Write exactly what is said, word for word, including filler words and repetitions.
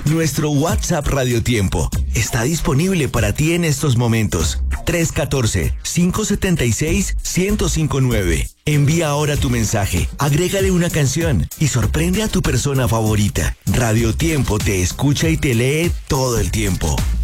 Nuestro WhatsApp Radio Tiempo está disponible para ti en estos momentos. tres uno cuatro, cinco siete seis, uno cero cinco nueve. Envía ahora tu mensaje, agrégale una canción y sorprende a tu persona favorita. Radio Tiempo te escucha y te lee todo el tiempo.